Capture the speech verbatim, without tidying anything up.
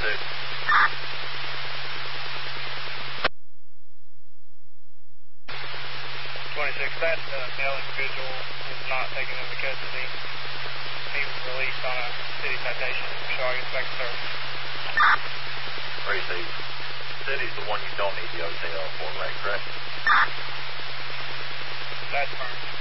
twenty-six. twenty-six, that uh, male individual was not taken into custody. He was released on a city citation. Shall I get back to service? Receive. City's the one you don't need the O T L for, right? Correct? That's fine.